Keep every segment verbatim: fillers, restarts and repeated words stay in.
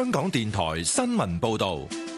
香港電台新聞報道。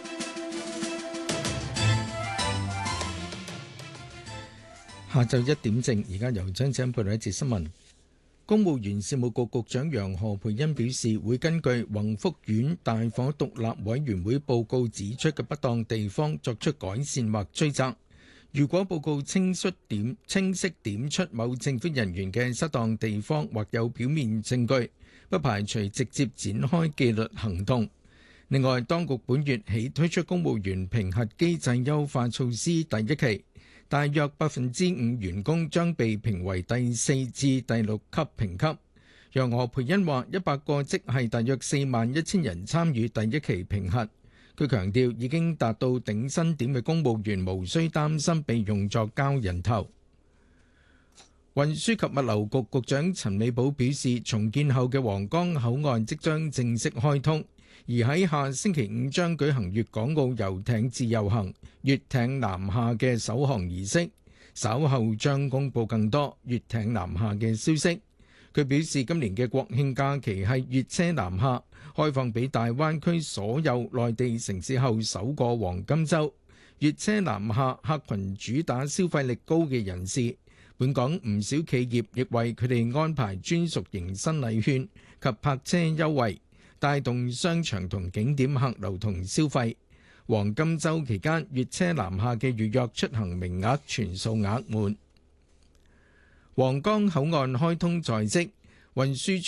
下晝一點正，而家由張姐報道一節新聞。公務員事務局局長楊何蓓茵表示，會根據宏福苑大火獨立委員會報告指出嘅不當地方作出改善或追責。如果報告清晰點清晰點出某政府人員嘅失當地方或有表面證據，不排除直接展開紀律行動。另外，當局本月起推出公務員評核機制優化措施第一期，大約百分之五員工將被評為第四至第六級評級。楊何蓓茵話：一百個即係大約四萬一千人參與第一期評核。佢強調，已經達到頂薪點嘅公務員無需擔心被用作交人頭。運輸及物流局局長陳美寶表示，重建後嘅皇崗口岸即將正式開通，而喺下星期五將舉行粵港澳遊艇自由行、粵艇南下嘅首航儀式，稍後將公布更多粵艇南下嘅消息。佢表示，今年嘅國慶假期係粵車南下，開放俾大灣區所有內地城市後首個黃金週。粵車南下客群主打消費力高嘅人士，本港唔少企業亦為佢哋安排專屬型新禮券及泊車優惠，帶動商場同景點客流同消費。黃金週期間，粵車南下嘅預約出行名額全數額滿。皇崗口岸開通在即，運輸